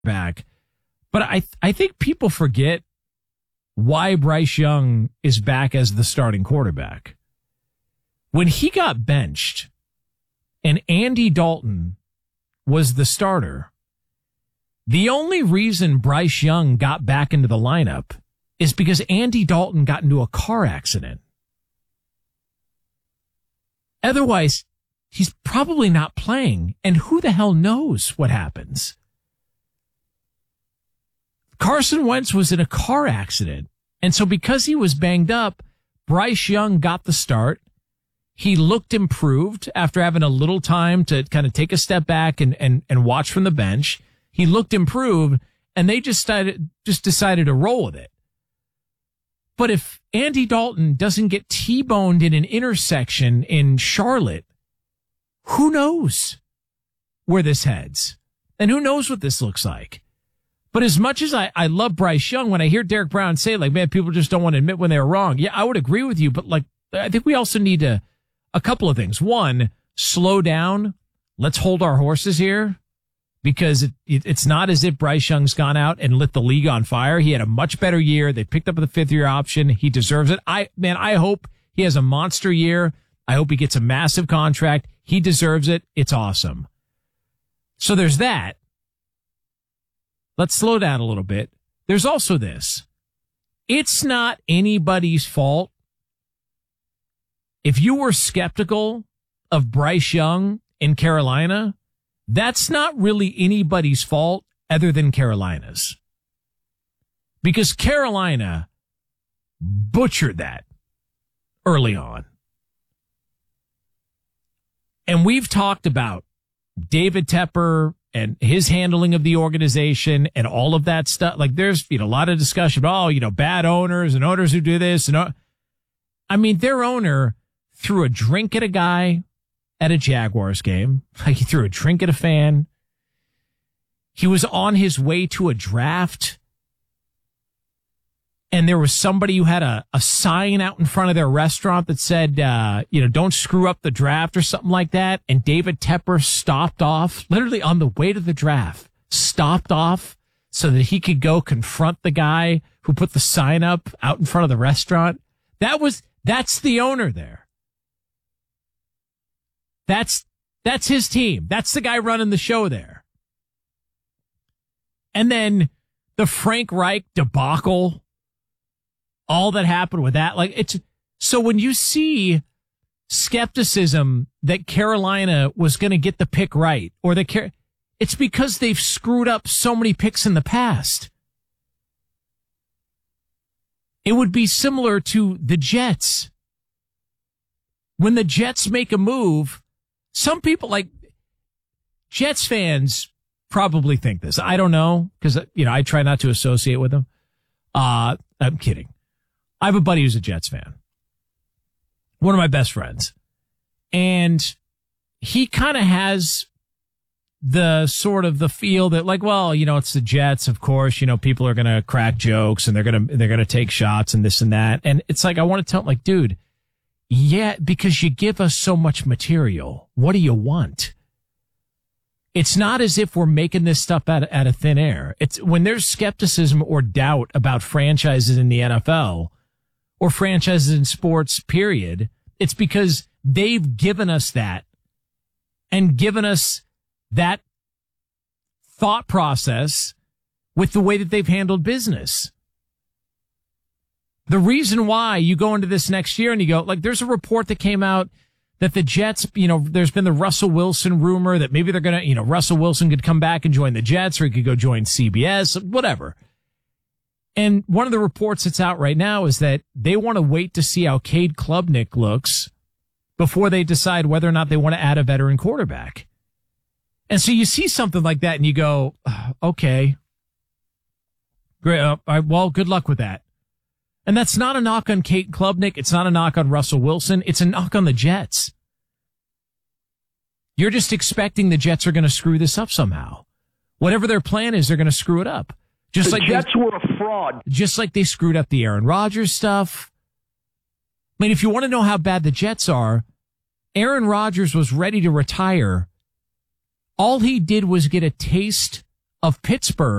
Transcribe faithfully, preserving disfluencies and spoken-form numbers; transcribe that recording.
back. But I I think people forget why Bryce Young is back as the starting quarterback. When he got benched and Andy Dalton was the starter, the only reason Bryce Young got back into the lineup is because Andy Dalton got into a car accident. Otherwise, he's probably not playing, and who the hell knows what happens? Carson Wentz was in a car accident, and so because he was banged up, Bryce Young got the start. He looked improved after having a little time to kind of take a step back and, and, and watch from the bench. He looked improved, and they just decided, just decided to roll with it. But if Andy Dalton doesn't get T-boned in an intersection in Charlotte, who knows where this heads? And who knows what this looks like? But as much as I, I love Bryce Young, when I hear Derek Brown say, like, man, people just don't want to admit when they're wrong. Yeah, I would agree with you. But, like, I think we also need to, a couple of things. One, slow down. Let's hold our horses here, because it, it, it's not as if Bryce Young's gone out and lit the league on fire. He had a much better year. They picked up the fifth year option. He deserves it. I, man, I hope he has a monster year. I hope he gets a massive contract. He deserves it. It's awesome. So there's that. Let's slow down a little bit. There's also this. It's not anybody's fault. If you were skeptical of Bryce Young in Carolina, that's not really anybody's fault other than Carolina's. Because Carolina butchered that early on. And we've talked about David Tepper and his handling of the organization and all of that stuff. Like, there's, you know, a lot of discussion about, oh, you know, bad owners and owners who do this. And I mean, their owner threw a drink at a guy at a Jaguars game. Like, he threw a drink at a fan. He was on his way to a draft, and there was somebody who had a, a sign out in front of their restaurant that said, uh, you know, don't screw up the draft or something like that. And David Tepper stopped off, literally on the way to the draft, stopped off so that he could go confront the guy who put the sign up out in front of the restaurant. That was, that's the owner there. That's, that's his team. That's the guy running the show there. And then the Frank Reich debacle, all that happened with that. Like, it's so when you see skepticism that Carolina was going to get the pick right, or that it's because they've screwed up so many picks in the past. It would be similar to the Jets. When the Jets make a move, some people, like Jets fans, probably think this. I don't know, because, you know, I try not to associate with them. Uh, I'm kidding. I have a buddy who's a Jets fan. One of my best friends. And he kind of has the sort of the feel that, like, well, you know, it's the Jets, of course, you know, people are going to crack jokes and they're going to, they're going to take shots and this and that. And it's like, I want to tell him, like, dude, yeah, because you give us so much material. What do you want? It's not as if we're making this stuff out of, out of thin air. It's when there's skepticism or doubt about franchises in the N F L or franchises in sports, period. It's because they've given us that and given us that thought process with the way that they've handled business. The reason why you go into this next year and you go, like, there's a report that came out that the Jets, you know, there's been the Russell Wilson rumor that maybe they're going to, you know, Russell Wilson could come back and join the Jets, or he could go join C B S, whatever. And one of the reports that's out right now is that they want to wait to see how Cade Klubnik looks before they decide whether or not they want to add a veteran quarterback. And so you see something like that and you go, okay, great. Uh, all right, well, good luck with that. And that's not a knock on Cade Klubnik. It's not a knock on Russell Wilson. It's a knock on the Jets. You're just expecting the Jets are going to screw this up somehow. Whatever their plan is, they're going to screw it up. Just the like Jets they, were a fraud. Just like they screwed up the Aaron Rodgers stuff. I mean, if you want to know how bad the Jets are, Aaron Rodgers was ready to retire. All he did was get a taste of Pittsburgh